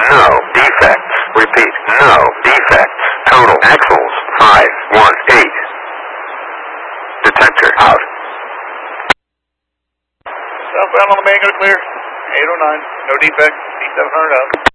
No defects. Repeat, no defects. Total axles, 518. Detector out. Southbound on the main, go clear. 809, no defects, D700 out.